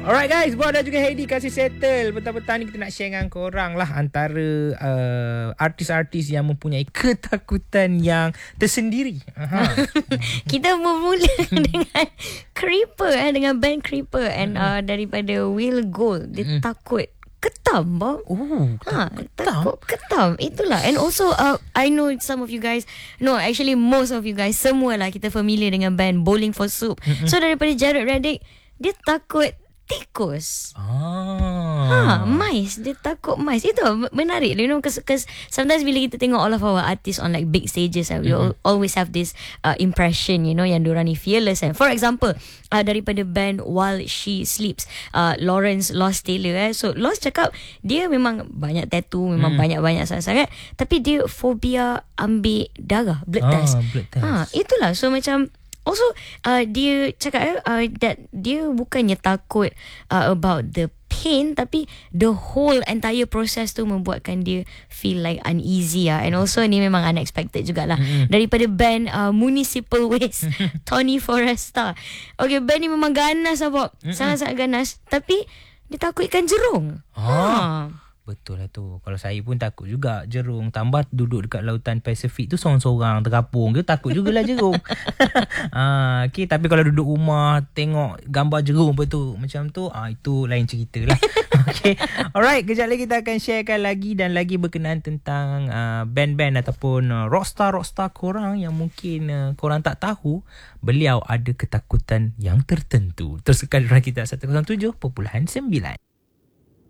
Alright guys, Buat dan juga Heidi kasih settle. Petang-petang ni kita nak share dengan korang lah antara artis-artis yang mempunyai ketakutan yang tersendiri. Kita bermula dengan Creeper, dengan band Creeper and daripada Will Gold. Dia takut ketam, bang. Takut ketam. Itulah. And also I know some of you guys, no, actually most of you guys, semualah kita familiar dengan band Bowling for Soup. So daripada Jared Reddick, dia takut tikus. Mais. Dia takut mais. Itu menarik, you know, cause sometimes bila kita tengok all of our artists on like big stages, we always have this impression, you know, yang diorang ni fearless. For example, daripada band While She Sleeps, Lawrence Loss Taylor. So Loss cakap dia memang banyak tattoo, memang banyak-banyak sangat-sangat, tapi dia fobia ambil darah, blood test. Itulah. So macam also dia cakap that dia bukannya takut about the pain, tapi the whole entire process tu membuatkan dia feel like uneasy and also ni memang unexpected jugalah. Daripada band Municipal Waste, Tony Foresta. Okay, band ni memang ganas Bob, sangat-sangat ganas, tapi dia takut ikan jerung. Betul lah tu. Kalau saya pun takut juga jerung. Tambah duduk dekat lautan Pasifik tu sorang-sorang terkapung ke, takut jugalah jerung. Okay, tapi kalau duduk rumah tengok gambar jerung betul macam tu, itu lain cerita lah. Okay, alright, kejap lagi kita akan sharekan lagi dan lagi berkenaan tentang band-band ataupun rockstar korang yang mungkin korang tak tahu beliau ada ketakutan yang tertentu. Terus sekali kita 107.9.